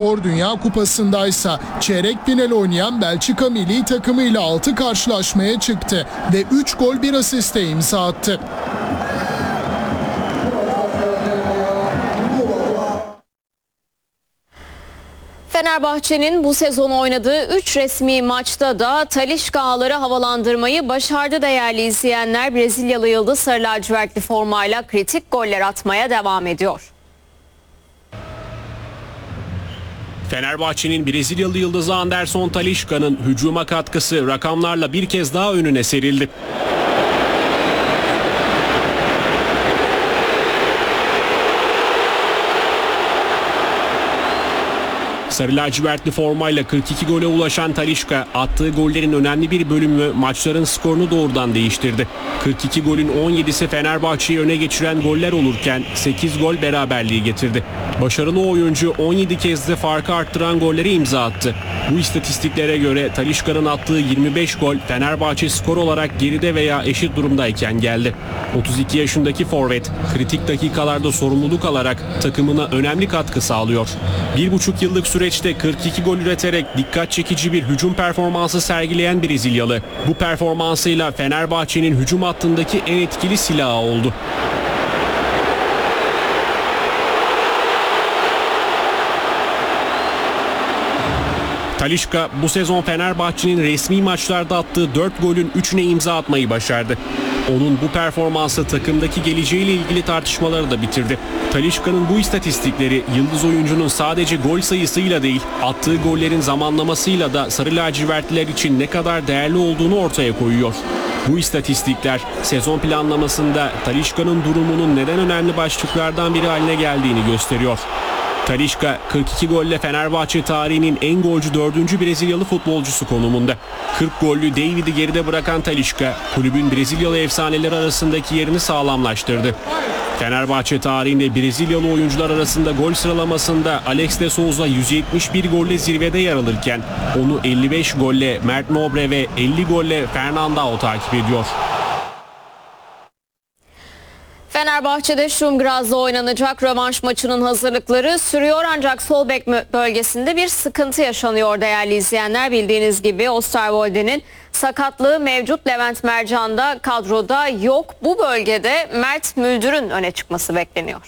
Spor Dünya Kupası'ndaysa çeyrek final oynayan Belçika milli takımıyla 6 karşılaşmaya çıktı ve 3 gol 1 asiste imza attı. Fenerbahçe'nin bu sezon oynadığı 3 resmi maçta da Talisca ağları havalandırmayı başardı değerli izleyenler. Brezilyalı yıldız sarı lacivertli formayla kritik goller atmaya devam ediyor. Fenerbahçe'nin Brezilyalı yıldızı Anderson Talisca'nın hücuma katkısı rakamlarla bir kez daha önüne serildi. Sarı lacivertli formayla 42 gole ulaşan Talisca attığı gollerin önemli bir bölümü maçların skorunu doğrudan değiştirdi. 42 golün 17'si Fenerbahçe'yi öne geçiren goller olurken 8 gol beraberliği getirdi. Başarılı oyuncu 17 kez de farkı arttıran golleri imza attı. Bu istatistiklere göre Talisca'nın attığı 25 gol Fenerbahçe skor olarak geride veya eşit durumdayken geldi. 32 yaşındaki forvet kritik dakikalarda sorumluluk alarak takımına önemli katkı sağlıyor. 1,5 yıllık süreçte 42 gol üreterek dikkat çekici bir hücum performansı sergileyen Brezilyalı bu performansıyla Fenerbahçe'nin hücum hattındaki en etkili silahı oldu. Talisca bu sezon Fenerbahçe'nin resmi maçlarda attığı 4 golün 3'üne imza atmayı başardı. Onun bu performansı takımdaki geleceğiyle ilgili tartışmaları da bitirdi. Talisca'nın bu istatistikleri yıldız oyuncunun sadece gol sayısıyla değil, attığı gollerin zamanlamasıyla da sarı lacivertliler için ne kadar değerli olduğunu ortaya koyuyor. Bu istatistikler sezon planlamasında Talisca'nın durumunun neden önemli başlıklardan biri haline geldiğini gösteriyor. Talisca 42 golle Fenerbahçe tarihinin en golcü 4. Brezilyalı futbolcusu konumunda. 40 gollü David'i geride bırakan Talisca, kulübün Brezilyalı efsaneleri arasındaki yerini sağlamlaştırdı. Fenerbahçe tarihinde Brezilyalı oyuncular arasında gol sıralamasında Alex de Souza 171 golle zirvede yer alırken onu 55 golle Mert Nobre ve 50 golle Fernandao takip ediyor. Fenerbahçe'de Sturm Graz'la oynanacak rövanş maçının hazırlıkları sürüyor ancak sol bek bölgesinde bir sıkıntı yaşanıyor değerli izleyenler. Bildiğiniz gibi Osterwolde'nin sakatlığı mevcut. Levent Mercan da kadroda yok. Bu bölgede Mert Müldür'ün öne çıkması bekleniyor.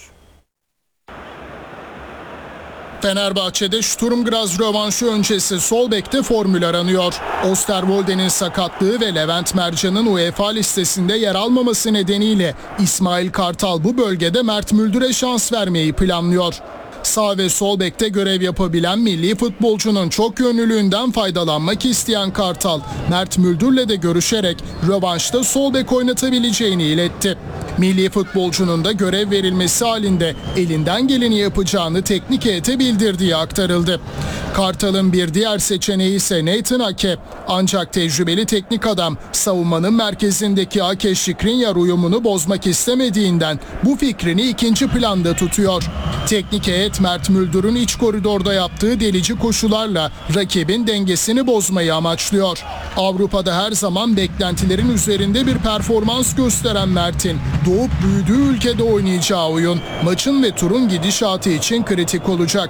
Fenerbahçe'de Sturm Graz rövanşı öncesi sol bekte formül aranıyor. Osterwolde'nin sakatlığı ve Levent Mercan'ın UEFA listesinde yer almaması nedeniyle İsmail Kartal bu bölgede Mert Müldür'e şans vermeyi planlıyor. Sağ ve sol bekte görev yapabilen milli futbolcunun çok yönlülüğünden faydalanmak isteyen Kartal, Mert Müldür'le de görüşerek rövanşta sol bek oynatabileceğini iletti. Milli futbolcunun da görev verilmesi halinde elinden geleni yapacağını teknik heyete bildirdiği aktarıldı. Kartal'ın bir diğer seçeneği ise Nathan Ake. Ancak tecrübeli teknik adam savunmanın merkezindeki Ake Skriniar uyumunu bozmak istemediğinden bu fikrini ikinci planda tutuyor. Teknik heyet Mert Müldür'ün iç koridorda yaptığı delici koşularla rakibin dengesini bozmayı amaçlıyor. Avrupa'da her zaman beklentilerin üzerinde bir performans gösteren Mert'in doğup büyüdüğü ülkede oynayacağı oyun maçın ve turun gidişatı için kritik olacak.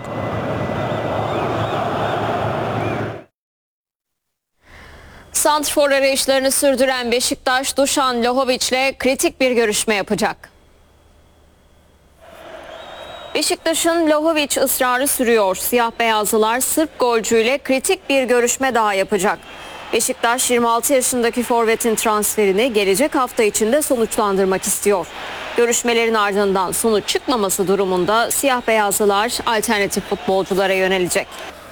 Santrfor arayışlarını sürdüren Beşiktaş, Dušan Vlahović'le kritik bir görüşme yapacak. Beşiktaş'ın Vlahović ısrarı sürüyor. Siyah beyazlılar Sırp golcüyle kritik bir görüşme daha yapacak. Beşiktaş 26 yaşındaki forvetin transferini gelecek hafta içinde sonuçlandırmak istiyor. Görüşmelerin ardından sonuç çıkmaması durumunda siyah beyazlılar alternatif futbolculara yönelecek.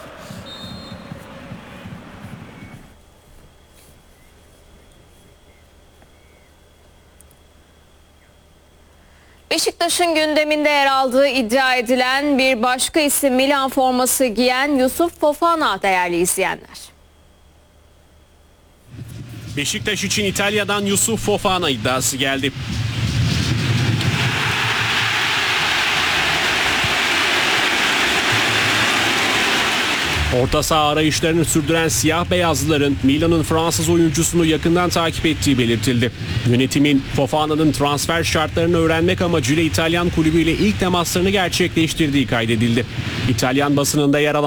Beşiktaş'ın gündeminde yer aldığı iddia edilen bir başka isim Milan forması giyen Yusuf Fofana değerli izleyenler. Beşiktaş için İtalya'dan Yusuf Fofana iddiası geldi. Orta saha arayışlarını sürdüren siyah beyazlıların Milan'ın Fransız oyuncusunu yakından takip ettiği belirtildi. Yönetimin Fofana'nın transfer şartlarını öğrenmek amacıyla İtalyan kulübüyle ilk temaslarını gerçekleştirdiği kaydedildi. İtalyan basınında yer alan